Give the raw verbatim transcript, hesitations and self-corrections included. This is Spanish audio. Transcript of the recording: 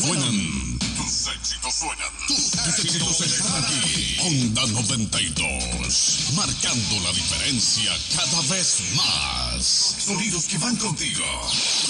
suenan. Tus éxitos suenan. Tus éxitos están aquí. Onda noventa y dos. Marcando la diferencia cada vez más. Sonidos que van contigo.